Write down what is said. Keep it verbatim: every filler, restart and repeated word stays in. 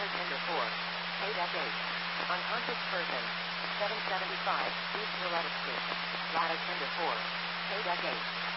Ladder Tender four. Pay Deck eight. Unconscious person. seven seventy-five, East Willetta Street. Ladder Tender four. Pay Deck eight.